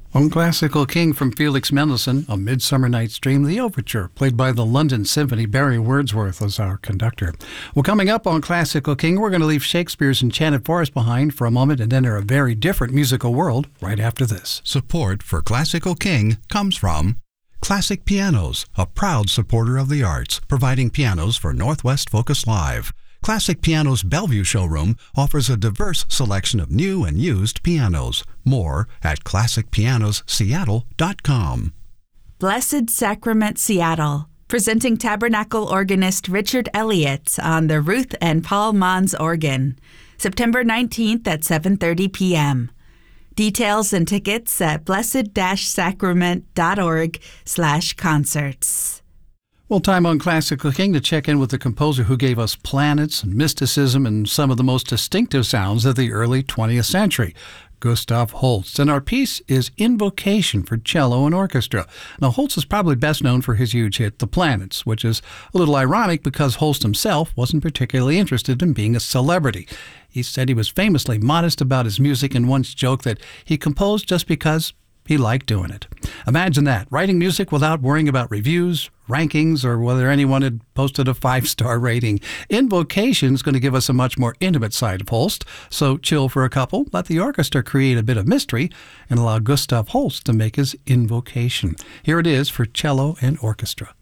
On Classical King from Felix Mendelssohn, A Midsummer Night's Dream, the overture, played by the London Symphony. Barry Wordsworth was our conductor. Well, coming up on Classical King, we're going to leave Shakespeare's Enchanted Forest behind for a moment and enter a very different musical world right after this. Support for Classical King comes from Classic Pianos, a proud supporter of the arts, providing pianos for Northwest Focus Live. Classic Pianos Bellevue showroom offers a diverse selection of new and used pianos. More at classicpianosseattle.com. Blessed Sacrament Seattle, presenting Tabernacle organist Richard Elliott on the Ruth and Paul Mons organ, September 19th at 7:30 p.m. Details and tickets at blessed-sacrament.org/concerts. Well, time on Classical King to check in with the composer who gave us planets and mysticism and some of the most distinctive sounds of the early 20th century, Gustav Holst. And our piece is Invocation for cello and orchestra. Now, Holst is probably best known for his huge hit, The Planets, which is a little ironic because Holst himself wasn't particularly interested in being a celebrity. He said he was famously modest about his music and once joked that he composed just because he liked doing it. Imagine that, writing music without worrying about reviews, rankings, or whether anyone had posted a 5-star rating. Invocation is going to give us a much more intimate side of Holst, so chill for a couple, let the orchestra create a bit of mystery, and allow Gustav Holst to make his invocation. Here it is for cello and orchestra.